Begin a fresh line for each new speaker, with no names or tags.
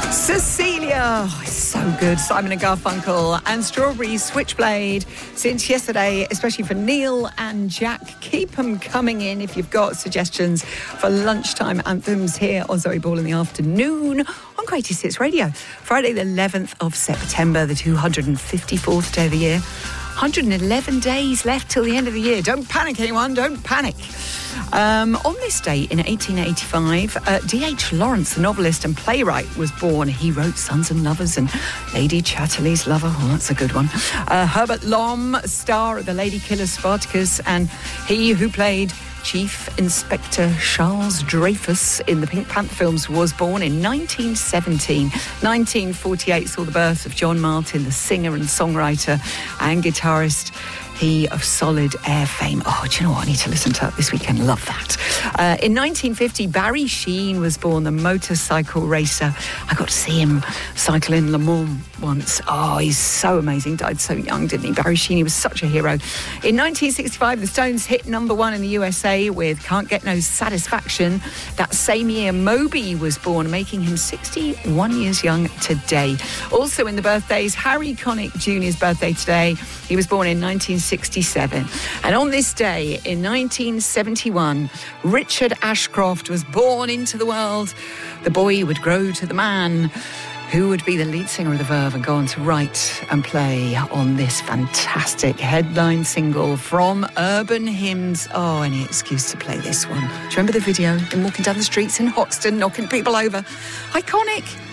Cecilia, oh, it's so good. Simon and Garfunkel and Strawberry Switchblade since yesterday, especially for Neil and Jack. Keep them coming in if you've got suggestions for lunchtime anthems here on Zoe Ball in the afternoon on Greatest Hits Radio. Friday the 11th of September, the 254th day of the year. 111 days left till the end of the year. Don't panic, anyone. Don't panic. On this day in 1885, D.H. Lawrence, the novelist and playwright, was born. He wrote Sons and Lovers and Lady Chatterley's Lover. Oh, that's a good one. Herbert Lom, star of The Lady Killer Spartacus, and he who played Chief Inspector Charles Dreyfus in the Pink Panther films, was born in 1917. 1948 saw the birth of John Martin, the singer and songwriter and guitarist. He of Solid Air fame. Oh, do you know what? I need to listen to that this weekend. Love that. In 1950, Barry Sheene was born, the motorcycle racer. I got to see him cycle in Le Mans once. Oh, he's so amazing. Died so young, didn't he? Barry Sheene, he was such a hero. In 1965, the Stones hit #1 in the USA with Can't Get No Satisfaction. That same year, Moby was born, making him 61 years young today. Also in the birthdays, Harry Connick Jr.'s birthday today. He was born in 1967. And on this day, in 1971, Richard Ashcroft was born into the world. The boy would grow to the man who would be the lead singer of The Verve and go on to write and play on this fantastic headline single from Urban Hymns. Oh, any excuse to play this one. Do you remember the video? Him walking down the streets in Hoxton, knocking people over. Iconic.